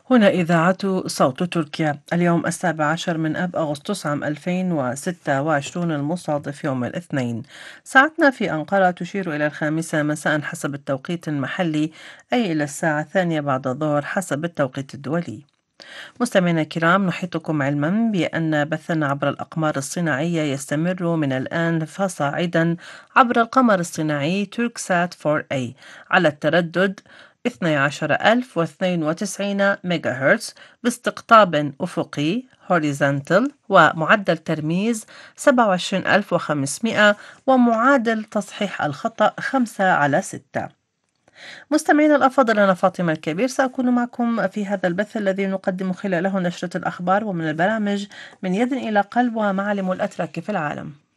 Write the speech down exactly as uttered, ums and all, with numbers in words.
هنا إذاعة صوت تركيا. اليوم السابع عشر من آب أغسطس عام ألفين وستة وعشرين المصادف يوم الاثنين. ساعتنا في أنقرة تشير إلى الخامسة مساء حسب التوقيت المحلي، أي إلى الساعة الثانية بعد الظهر حسب التوقيت الدولي. مستمعينا الكرام، نحيطكم علما بأن بثنا عبر الأقمار الصناعية يستمر من الآن فصاعدا عبر القمر الصناعي توركسات فور إيه على التردد اثني عشر ألف واثنين وتسعين ميجا هرتز باستقطاب أفقي horizontal ومعدل ترميز سبعة وعشرين ألف وخمسمائة ومعادل تصحيح الخطأ خمسة على ستة. مستمعينا الأفاضل، أنا فاطمة الكبير سأكون معكم في هذا البث الذي نقدم خلاله نشرة الأخبار ومن البرامج من يد إلى قلب ومعالم الأتراك في العالم.